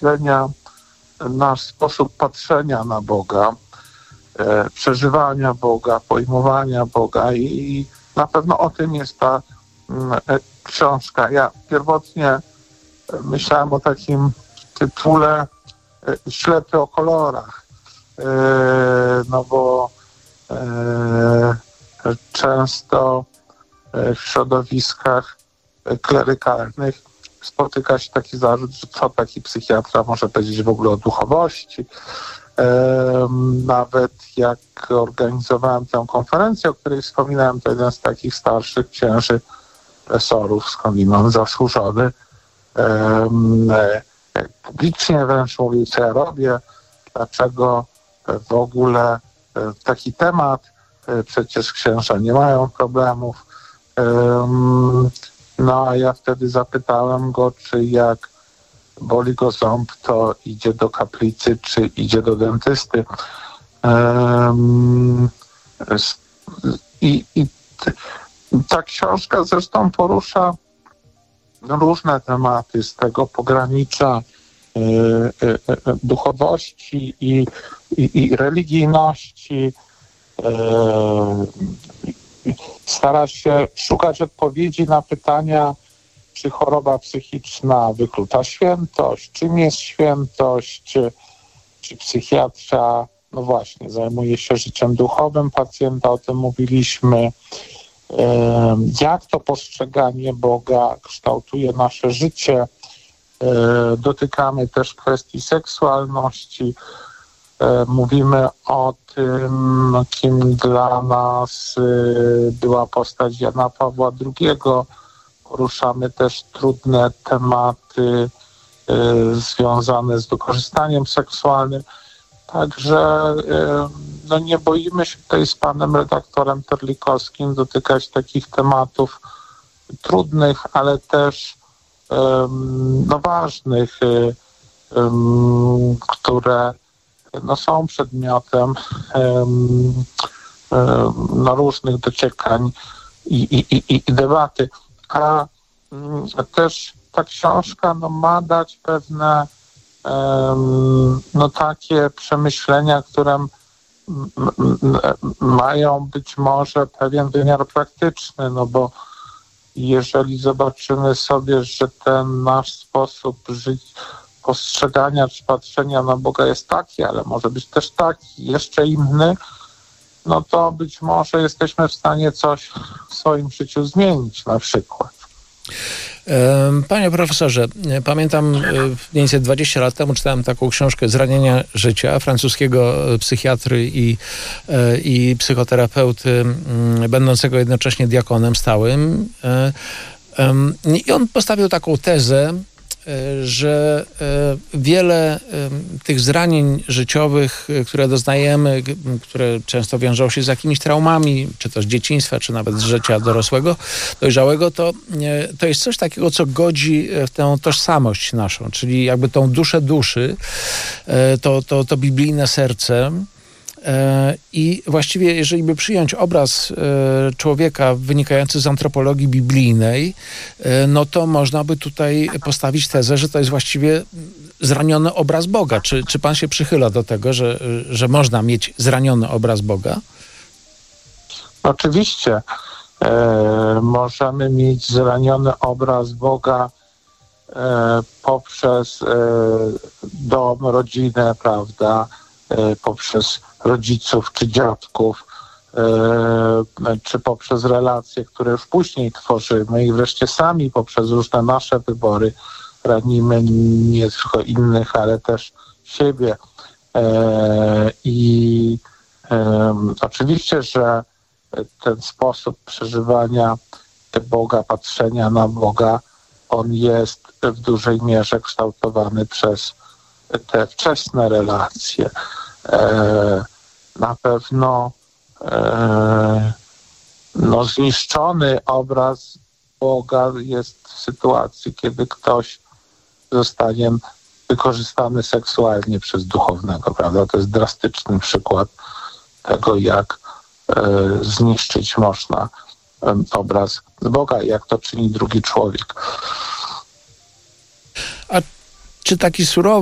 myślenia, nasz sposób patrzenia na Boga, przeżywania Boga, pojmowania Boga i na pewno o tym jest ta książka. Ja pierwotnie myślałem o takim tytule Ślepy o kolorach, no bo często w środowiskach klerykalnych spotyka się taki zarzut, że co taki psychiatra może powiedzieć w ogóle o duchowości. Nawet jak organizowałem tę konferencję, o której wspominałem, to jeden z takich starszych księży profesorów, skądinąd zasłużony, publicznie wręcz mówił, co ja robię, dlaczego w ogóle taki temat, przecież księża nie mają problemów. No a ja wtedy zapytałem go, czy jak boli go ząb, to idzie do kaplicy, czy idzie do dentysty. I ta książka zresztą porusza różne tematy z tego pogranicza duchowości i religijności. Stara się szukać odpowiedzi na pytania, czy choroba psychiczna wyklucza świętość, czym jest świętość, czy psychiatra, no właśnie, zajmuje się życiem duchowym pacjenta, o tym mówiliśmy. Jak to postrzeganie Boga kształtuje nasze życie. Dotykamy też kwestii seksualności. Mówimy o tym, kim dla nas była postać Jana Pawła II. Poruszamy też trudne tematy związane z wykorzystaniem seksualnym. Także no nie boimy się tutaj z panem redaktorem Terlikowskim dotykać takich tematów trudnych, ale też no ważnych, które no są przedmiotem no różnych dociekań i debaty. A też ta książka no ma dać pewne no takie przemyślenia, które mają być może pewien wymiar praktyczny, no bo jeżeli zobaczymy sobie, że ten nasz sposób postrzegania czy patrzenia na Boga jest taki, ale może być też taki, jeszcze inny, no to być może jesteśmy w stanie coś w swoim życiu zmienić na przykład. Panie profesorze, pamiętam mniej więcej 20 lat temu czytałem taką książkę Zranienia życia francuskiego psychiatry i psychoterapeuty, będącego jednocześnie diakonem stałym. I on postawił taką tezę, że wiele tych zranień życiowych, które doznajemy, które często wiążą się z jakimiś traumami, czy to z dzieciństwa, czy nawet z życia dorosłego, dojrzałego, to jest coś takiego, co godzi w tę tożsamość naszą, czyli jakby tą duszę duszy, to biblijne serce. I właściwie, jeżeli by przyjąć obraz człowieka wynikający z antropologii biblijnej, no to można by tutaj postawić tezę, że to jest właściwie zraniony obraz Boga. Czy pan się przychyla do tego, że można mieć zraniony obraz Boga? Oczywiście. Możemy mieć zraniony obraz Boga poprzez dom, rodzinę, prawda, poprzez rodziców czy dziadków, czy poprzez relacje, które już później tworzymy i wreszcie sami poprzez różne nasze wybory ranimy nie tylko innych, ale też siebie. I oczywiście, że ten sposób przeżywania Boga, patrzenia na Boga, on jest w dużej mierze kształtowany przez te wczesne relacje. Na pewno no, zniszczony obraz Boga jest w sytuacji, kiedy ktoś zostanie wykorzystany seksualnie przez duchownego, prawda? To jest drastyczny przykład tego, jak zniszczyć można obraz Boga, jak to czyni drugi człowiek. A czy taki surowy